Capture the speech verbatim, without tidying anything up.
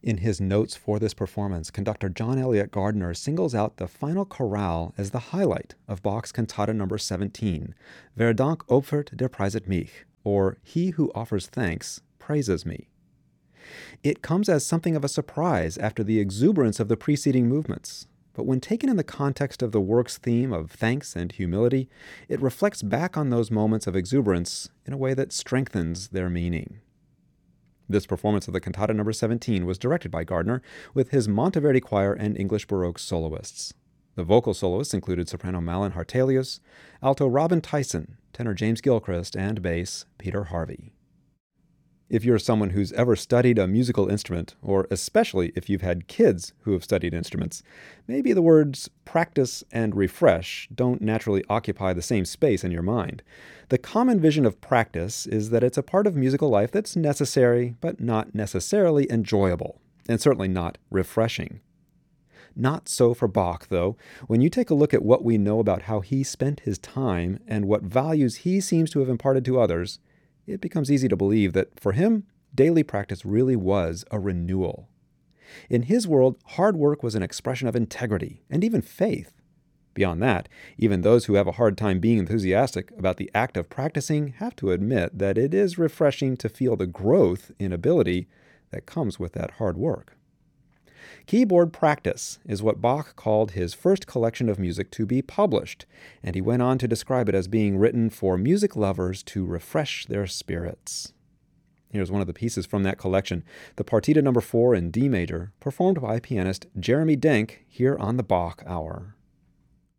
In his notes for this performance, conductor John Eliot Gardiner singles out the final chorale as the highlight of Bach's Cantata number seventeen, Wer Dank opfert, der preiset mich, or He who offers thanks praises me. It comes as something of a surprise after the exuberance of the preceding movements, but when taken in the context of the work's theme of thanks and humility, it reflects back on those moments of exuberance in a way that strengthens their meaning. This performance of the Cantata number seventeen was directed by Gardiner with his Monteverdi Choir and English Baroque soloists. The vocal soloists included soprano Malin Hartelius, alto Robin Tyson, tenor James Gilchrist, and bass Peter Harvey. If you're someone who's ever studied a musical instrument, or especially if you've had kids who have studied instruments, maybe the words practice and refresh don't naturally occupy the same space in your mind. The common vision of practice is that it's a part of musical life that's necessary, but not necessarily enjoyable, and certainly not refreshing. Not so for Bach, though. When you take a look at what we know about how he spent his time and what values he seems to have imparted to others, it becomes easy to believe that for him, daily practice really was a renewal. In his world, hard work was an expression of integrity and even faith. Beyond that, even those who have a hard time being enthusiastic about the act of practicing have to admit that it is refreshing to feel the growth in ability that comes with that hard work. Keyboard Practice is what Bach called his first collection of music to be published, and he went on to describe it as being written for music lovers to refresh their spirits. Here's one of the pieces from that collection, the Partita number four in D major, performed by pianist Jeremy Denk here on the Bach Hour.